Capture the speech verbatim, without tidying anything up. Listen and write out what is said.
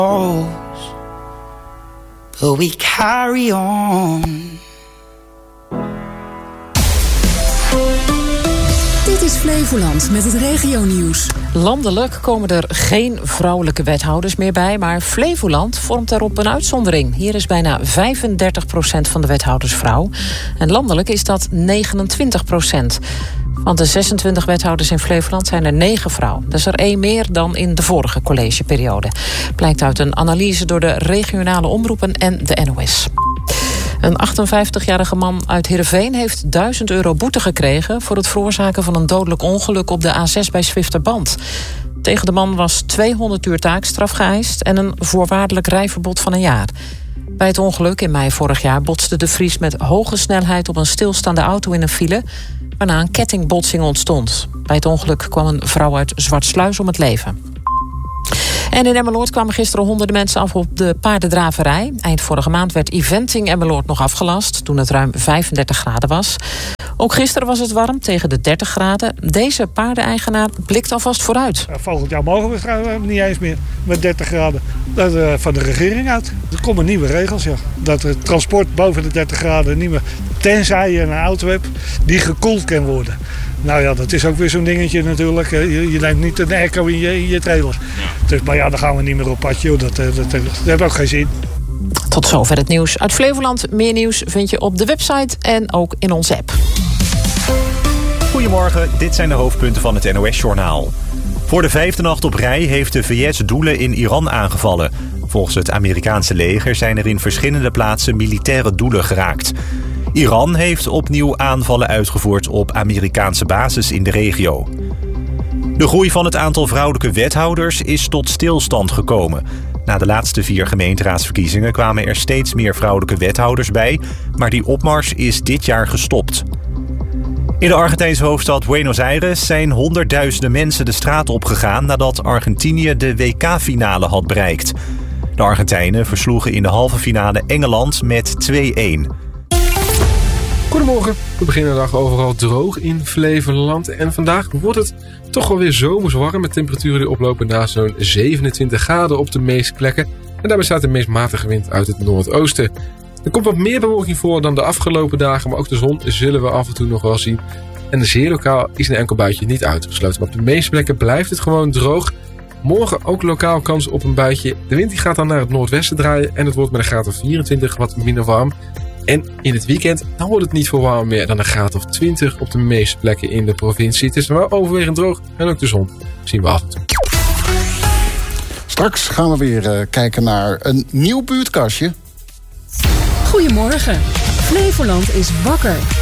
But we carry on. Dit is Flevoland met het regionieuws. Landelijk komen er geen vrouwelijke wethouders meer bij, maar Flevoland vormt daarop een uitzondering. Hier is bijna vijfendertig procent van de wethouders vrouw. En landelijk is dat negenentwintig procent. Van de zesentwintig wethouders in Flevoland zijn er negen vrouwen. Dat is er één meer dan in de vorige collegeperiode. Blijkt uit een analyse door de regionale omroepen en de N O S. Een achtenvijftigjarige man uit Heerenveen heeft duizend euro boete gekregen voor het veroorzaken van een dodelijk ongeluk op de A zes bij Zwifterband. Tegen de man was tweehonderd uur taakstraf geëist en een voorwaardelijk rijverbod van een jaar. Bij het ongeluk in mei vorig jaar botste de Vries met hoge snelheid op een stilstaande auto in een file, waarna een kettingbotsing ontstond. Bij het ongeluk kwam een vrouw uit Zwartsluis om het leven. En in Emmeloord kwamen gisteren honderden mensen af op de paardendraverij. Eind vorige maand werd Eventing Emmeloord nog afgelast, toen het ruim vijfendertig graden was. Ook gisteren was het warm, tegen de dertig graden. Deze paardeneigenaar blikt alvast vooruit. Ja, volgend jaar mogen we trouwens niet eens meer met dertig graden. Dat uh, van de regering uit. Er komen nieuwe regels, ja. Dat het transport boven de dertig graden niet meer, tenzij je een auto hebt die gekoeld kan worden. Nou ja, dat is ook weer zo'n dingetje natuurlijk. Je, je neemt niet een airco in je, in je trailer. Ja. Dus, maar ja, dan gaan we niet meer op pad, joh. Dat, dat, dat, dat heeft ook geen zin. Tot zover het nieuws uit Flevoland. Meer nieuws vind je op de website en ook in onze app. Goedemorgen, dit zijn de hoofdpunten van het N O S-journaal. Voor de vijfde nacht op rij heeft de V S doelen in Iran aangevallen. Volgens het Amerikaanse leger zijn er in verschillende plaatsen militaire doelen geraakt. Iran heeft opnieuw aanvallen uitgevoerd op Amerikaanse bases in de regio. De groei van het aantal vrouwelijke wethouders is tot stilstand gekomen. Na de laatste vier gemeenteraadsverkiezingen kwamen er steeds meer vrouwelijke wethouders bij, maar die opmars is dit jaar gestopt. In de Argentijnse hoofdstad Buenos Aires zijn honderdduizenden mensen de straat opgegaan nadat Argentinië de W K-finale had bereikt. De Argentijnen versloegen in de halve finale Engeland met twee-een. Goedemorgen, we beginnen de dag overal droog in Flevoland. En vandaag wordt het toch wel weer zomers warm met temperaturen die oplopen naar zo'n zevenentwintig graden op de meeste plekken. En daarbij staat de meest matige wind uit het noordoosten. Er komt wat meer bewolking voor dan de afgelopen dagen, maar ook de zon zullen we af en toe nog wel zien. En zeer lokaal is een enkel buitje niet uitgesloten. Maar op de meeste plekken blijft het gewoon droog. Morgen ook lokaal kans op een buitje. De wind die gaat dan naar het noordwesten draaien en het wordt met een graad of vierentwintig wat minder warm. En in het weekend dan wordt het niet veel warmer meer dan een graad of twintig op de meeste plekken in de provincie. Het is wel overwegend droog en ook de zon zien we af en toe. Straks gaan we weer uh, kijken naar een nieuw buurtkastje. Goedemorgen. Flevoland is wakker.